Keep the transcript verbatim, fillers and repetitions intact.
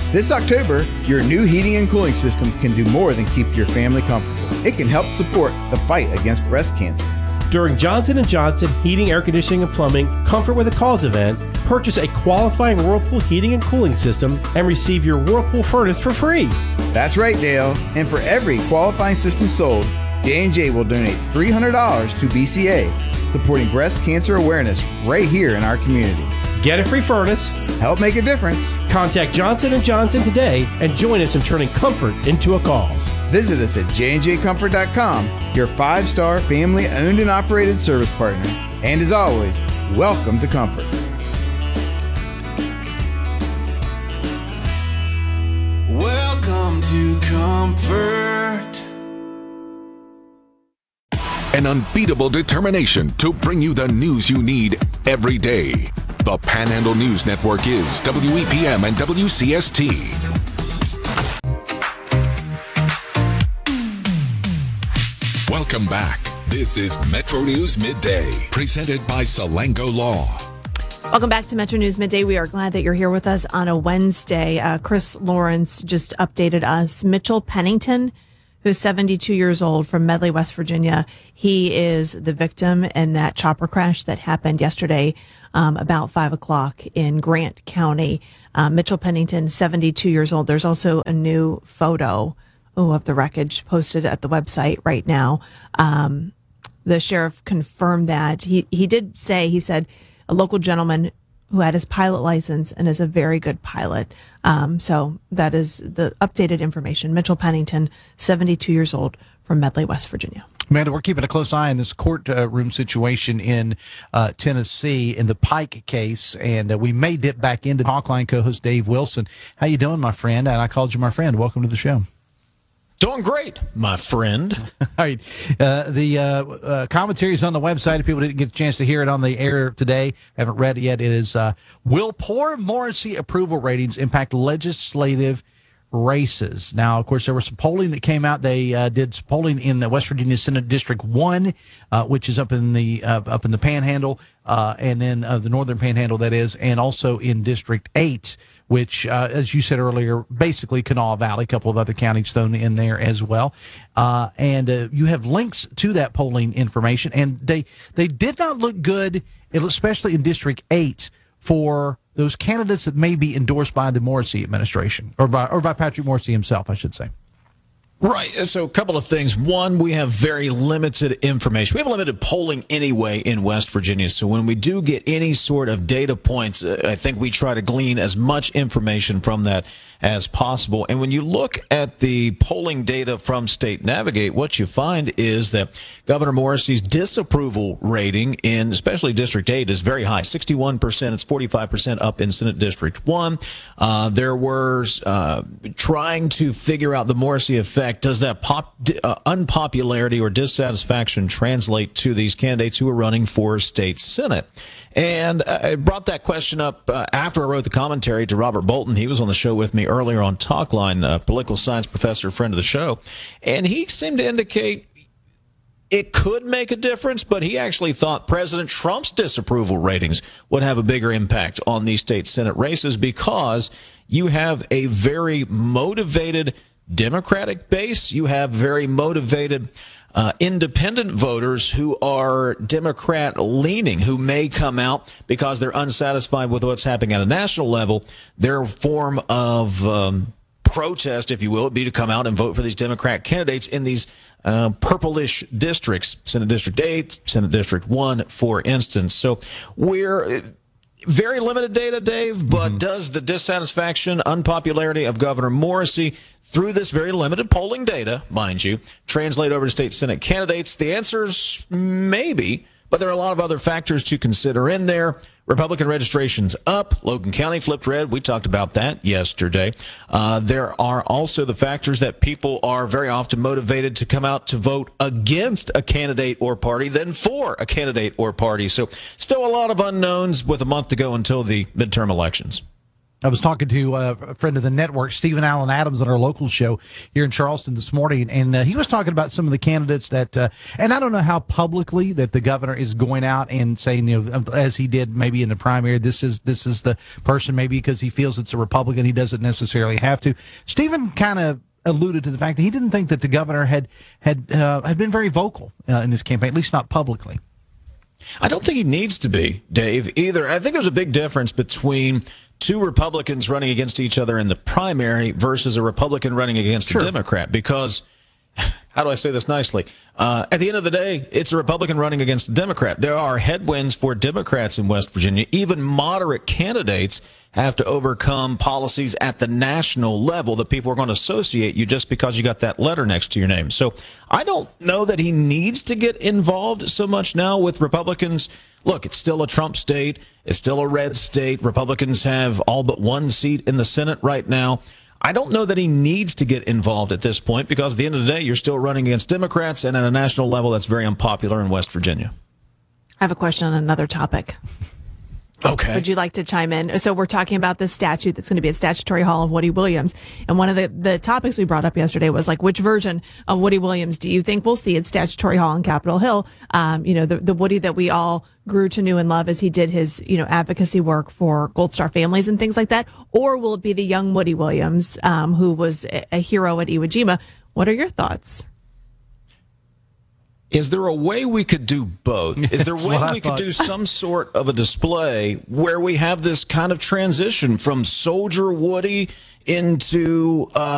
This October, your new heating and cooling system can do more than keep your family comfortable. It can help support the fight against breast cancer. During Johnson and Johnson Heating, Air Conditioning, and Plumbing Comfort with a Cause event, purchase a qualifying Whirlpool heating and cooling system and receive your Whirlpool furnace for free. That's right, Dale. And for every qualifying system sold, J and J will donate three hundred dollars to B C A, supporting breast cancer awareness right here in our community. Get a free furnace. Help make a difference. Contact Johnson and Johnson today and join us in turning comfort into a cause. Visit us at j and j comfort dot com, your five-star family-owned and operated service partner. And as always, welcome to Comfort. Welcome to Comfort. An unbeatable determination to bring you the news you need every day. The Panhandle News Network is W E P M and W C S T. Welcome back. This is Metro News Midday, presented by Salango Law. Welcome back to Metro News Midday. We are glad that you're here with us on a Wednesday. Uh, Chris Lawrence just updated us. Mitchell Pennington, who's seventy-two years old, from Medley, West Virginia. He is the victim in that chopper crash that happened yesterday um, about five o'clock in Grant County. Uh, Mitchell Pennington, seventy-two years old. There's also a new photo ooh, of the wreckage posted at the website right now. Um, the sheriff confirmed that. He, he did say, he said, a local gentleman who had his pilot license and is a very good pilot. Um, so that is the updated information. Mitchell Pennington, seventy-two years old, from Medley, West Virginia. Amanda, we're keeping a close eye on this courtroom situation in uh, Tennessee in the Pike case, and uh, we may dip back into Hawkline co-host Dave Wilson. How you doing, my friend? And I called you my friend. Welcome to the show. Doing great, my friend. All right. Uh, the uh, uh, commentary is on the website. If people didn't get a chance to hear it on the air today, haven't read it yet, it is, uh, will poor Morrissey approval ratings impact legislative races? Now, of course, there was some polling that came out. They uh, did some polling in the West Virginia Senate District one, uh, which is up in the uh, up in the Panhandle, uh, and then uh, the Northern Panhandle, that is, and also in District eight, which, uh, as you said earlier, basically Kanawha Valley, a couple of other counties thrown in there as well. Uh, and uh, you have links to that polling information, and they they did not look good, especially in District eight, for those candidates that may be endorsed by the Morrissey administration, or by or by Patrick Morrissey himself, I should say. Right. So a couple of things. One, we have very limited information. We have limited polling anyway in West Virginia. So when we do get any sort of data points, uh, I think we try to glean as much information from that as possible. And when you look at the polling data from State Navigate, what you find is that Governor Morrissey's disapproval rating in especially District eight is very high, sixty-one percent. It's forty-five percent up in Senate District one. Uh, there were uh, trying to figure out the Morrissey effect. Does that pop, uh, unpopularity or dissatisfaction translate to these candidates who are running for state Senate? And I brought that question up uh, after I wrote the commentary to Robert Bolton. He was on the show with me earlier on Talkline, a political science professor, friend of the show. And he seemed to indicate it could make a difference, but he actually thought President Trump's disapproval ratings would have a bigger impact on these state Senate races because you have a very motivated Democratic base. You have very motivated uh, independent voters who are Democrat leaning, who may come out because they're unsatisfied with what's happening at a national level. Their form of um, protest, if you will, would be to come out and vote for these Democrat candidates in these uh, purplish districts, Senate District eight, Senate District one, for instance. So we're very limited data, Dave, but mm-hmm. does the dissatisfaction, unpopularity of Governor Morrissey through this very limited polling data, mind you, translate over to state Senate candidates? The answer's maybe, but there are a lot of other factors to consider in there. Republican registration's up. Logan County flipped red. We talked about that yesterday. Uh, there are also the factors that people are very often motivated to come out to vote against a candidate or party than for a candidate or party. So still a lot of unknowns with a month to go until the midterm elections. I was talking to uh, a friend of the network, Stephen Allen Adams, on our local show here in Charleston this morning, and uh, he was talking about some of the candidates that, uh, and I don't know how publicly that the governor is going out and saying, you know, as he did maybe in the primary, this is this is the person, maybe because he feels it's a Republican, he doesn't necessarily have to. Stephen kind of alluded to the fact that he didn't think that the governor had had uh, had been very vocal uh, in this campaign, at least not publicly. I don't think he needs to be, Dave, either. I think there's a big difference between two Republicans running against each other in the primary versus a Republican running against sure. a Democrat, because, how do I say this nicely? Uh, at the end of the day, it's a Republican running against a Democrat. There are headwinds for Democrats in West Virginia. Even moderate candidates have to overcome policies at the national level that people are going to associate you just because you got that letter next to your name. So I don't know that he needs to get involved so much now with Republicans. Look, it's still a Trump state. It's still a red state. Republicans have all but one seat in the Senate right now. I don't know that he needs to get involved at this point because at the end of the day, you're still running against Democrats, and at a national level, that's very unpopular in West Virginia. I have a question on another topic. Okay. Would you like to chime in? So we're talking about this statute that's going to be at Statutory Hall of Woody Williams. And one of the, the topics we brought up yesterday was like, which version of Woody Williams do you think we'll see at Statutory Hall on Capitol Hill? Um, you know, the, the Woody that we all grew to know and love as he did his, you know, advocacy work for Gold Star families and things like that? Or will it be the young Woody Williams, um, who was a, a hero at Iwo Jima? What are your thoughts? Is there a way we could do both? Is there a way we could do some sort of a display where we have this kind of transition from Soldier Woody into uh